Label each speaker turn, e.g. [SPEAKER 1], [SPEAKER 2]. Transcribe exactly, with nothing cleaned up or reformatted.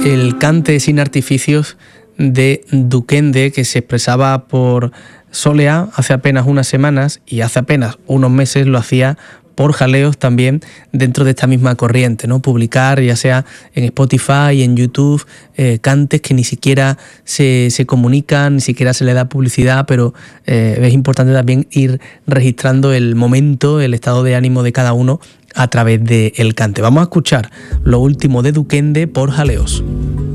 [SPEAKER 1] el cante sin artificios de Duquende, que se expresaba por Soleá hace apenas unas semanas y hace apenas unos meses lo hacía por Jaleos también dentro de esta misma corriente, ¿no? Publicar ya sea en Spotify, en YouTube, eh, cantes que ni siquiera se, se comunican, ni siquiera se le da publicidad, pero eh, es importante también ir registrando el momento, el estado de ánimo de cada uno a través del cante. Vamos a escuchar lo último de Duquende por Jaleos.